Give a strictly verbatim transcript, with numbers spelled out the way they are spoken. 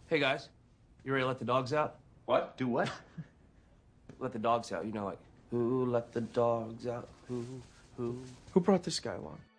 Hey guys, you ready to let the dogs out? What? Do what? Let the dogs out. You know, like, who let the dogs out? Who, who? Who brought this guy along?